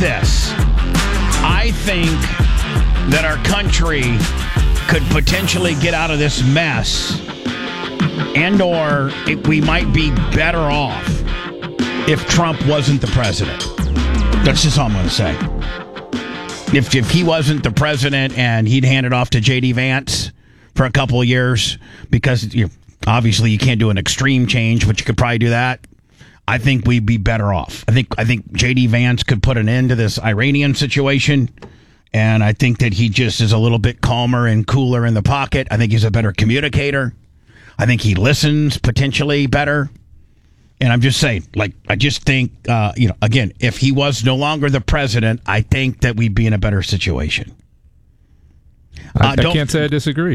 this. I think that our country could potentially get out of this mess, we might be better off if Trump wasn't the president. That's just all I'm going to say. If he wasn't the president and he'd hand it off to J.D. Vance for a couple of years, because obviously you can't do an extreme change, but you could probably do that, I think we'd be better off. I think J.D. Vance could put an end to this Iranian situation, and I think that he just is a little bit calmer and cooler in the pocket. I think he's a better communicator. I think he listens potentially better. And I'm just saying, I just think, again, if he was no longer the president, I think that we'd be in a better situation. I can't say I disagree.